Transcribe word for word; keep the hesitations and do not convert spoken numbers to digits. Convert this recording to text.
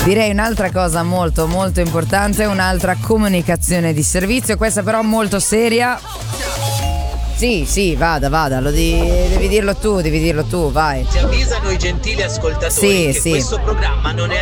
direi un'altra cosa molto molto importante, un'altra comunicazione di servizio, questa però molto seria. Sì, sì, vada, vada, lo di- devi dirlo tu, devi dirlo tu, vai. Si avvisano i gentili ascoltatori Sì, che sì. questo programma non è